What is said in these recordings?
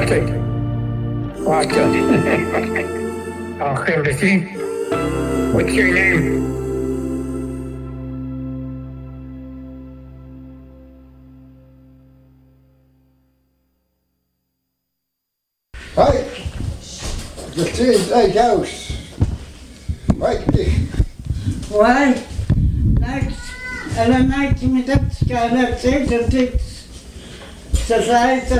Marty. Walter. Okay, listen. What's your name? Hi. Just in the house. Right. Why? Night met dat skylet zit dat dit ze zei dat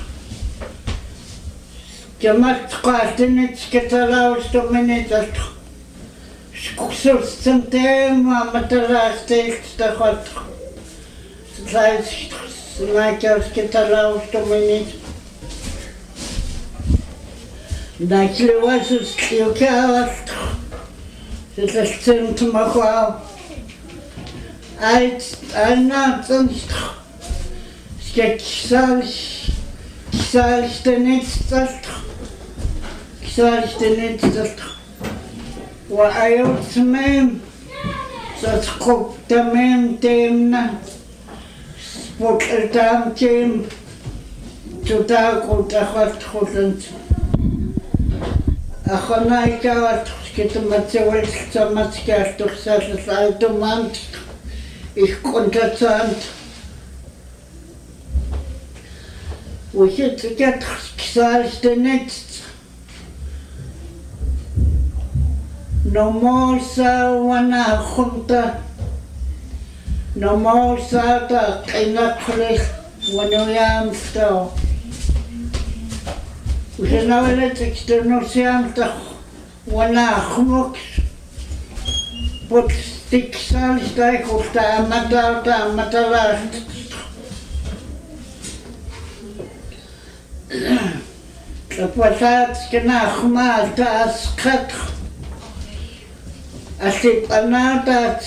je mag kwasten niet sketalaus to minute dat skustem tema met de laatste dat gaat ze zei like sketalaus to minute dat je was het stilkaas het is te maken Einer sonst gesagt nicht das وأيوت مم ستخب تمام تمنا وكلتام تم تتاكل تخت خلنت أخنا يكوت كتما تسوي كتما تكاش تخسر سايتومانت Ich kontatant. We zit get gesagt nicht. No more sa wana khunta. No more sa ta inaklich when we am sto. We zijn nou net externosiam ta wana khmuk. But Tiksal stai kusta matalacht. Kapasat kenach mal tas khat. Asip anatat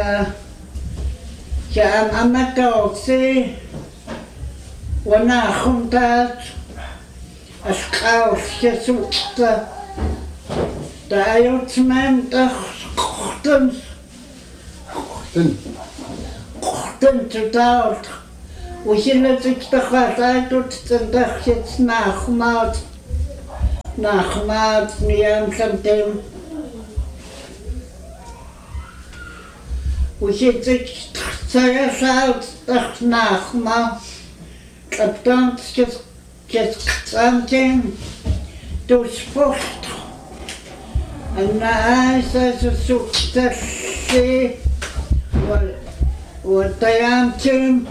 sha amatoksi wana khumtat askaus jesukta dayot mem takhten Kochten totaal. We zien het ik toch wat uit doet, dan dacht je het nagemaat. Nagemaat, niet aan het we zien het ik zeg uit, dacht nagemaat. Dat dan het door sport. En na ze zoekt dat ze. وطيامتهم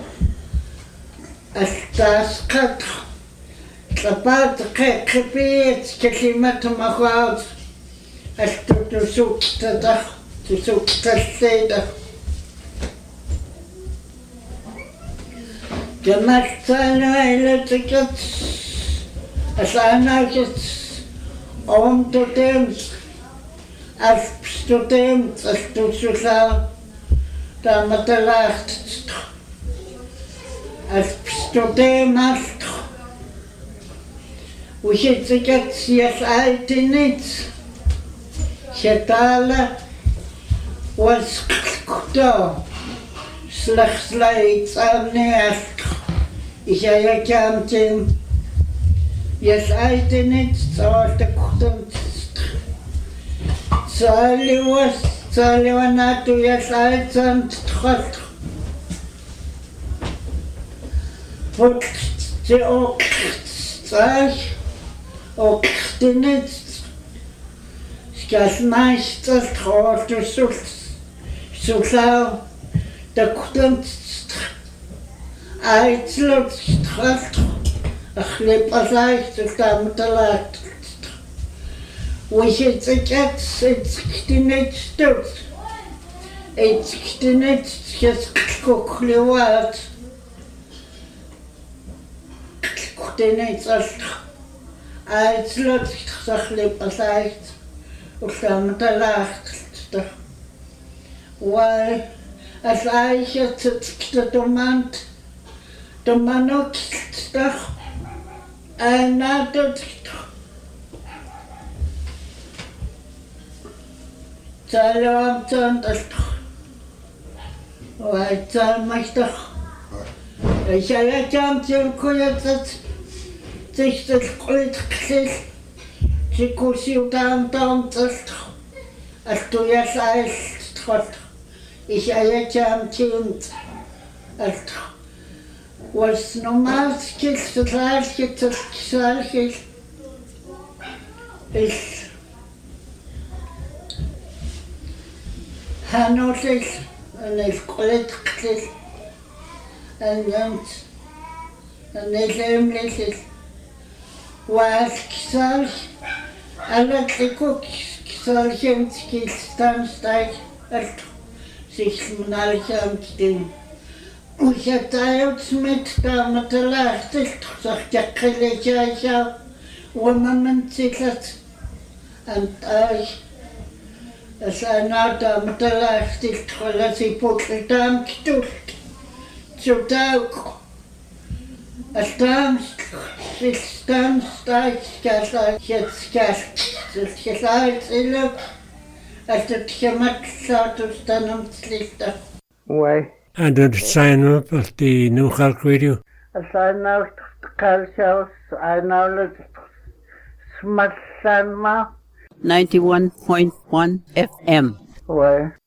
استاسقط طبعت كبيت كلمتهم أخوات تسوق تدخ تسوق تسيدة جمعت سنة تكت أسانا كت أم تتم أسبستتم أسبستتم Da met de lacht. Als student we zitten het je alte niet. Getale was daar. Slechts leidt aan neer. Ik zei je kan zien. Je alte niet zoals de ochtend. Zal was. Salwana tu yasait sant trat. Wat ze ook zeg, ook niet. Skas meester grote zoet, zo zou de kudent uitloopt strat. Ach lepa leicht, dus daar moet laat. We zitten het niet stuk. Het niet geklewaard. Het niet als uitloopt, zag lepas uit. Of dan met de laag. Waar als eigen het de man ook stuk. En na dat Salam santas. Wait, mag toch? Ik zei, ja, kan je dat тистэлқулитқлил тикусиутаамтаамталт алтуясааллтрот исаятаамтиунт алт was normalskil социалскил is ханолил анэлқулитқлил аннамт анэлэмлил ваалкисаал алатликук кисаалхэмтикилстанстай алт сихмналхамтин усатааютсмит тааматалаартилт сартаққиличаасаа уамамантилат антай асанаата маталаартилт холасипуклтаам китулт сутаак астаамс систамстайт калаа хетскал сэлхэлаатилук алтатхаматсаатустанамтлилта уай And to sign up at the New Halk Radio. асаанаут калсаус анаулут смаллаанма 91.1 FM. уай